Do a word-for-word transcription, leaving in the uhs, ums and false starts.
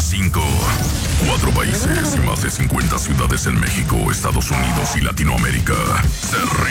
cinco. Cuatro países y más de cincuenta ciudades en México, Estados Unidos y Latinoamérica. Se